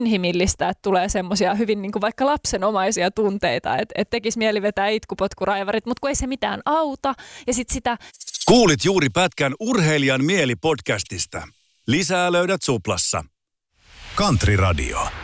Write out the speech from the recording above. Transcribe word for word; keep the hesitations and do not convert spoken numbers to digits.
inhimillistä, että tulee semmoisia hyvin niin kuin vaikka lapsenomaisia tunteita, että et tekisi mieli vetää itkupotkuraivarit, mutta kun ei se mitään auta. Ja sit sitä... Kuulit juuri pätkän Urheilijan mieli podcastista. Lisää löydät Suplassa. Country Radio.